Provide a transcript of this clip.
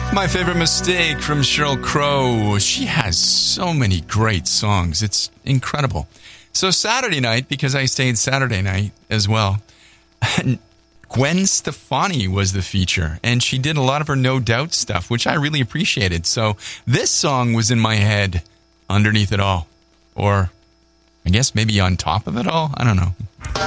My Favorite Mistake from Sheryl Crow. She has so many great songs. It's incredible. So Saturday night, because I stayed Saturday night as well, Gwen Stefani was the feature, and she did a lot of her No Doubt stuff, which I really appreciated. So this song was in my head underneath it all, or I guess maybe on top of it all. I don't know.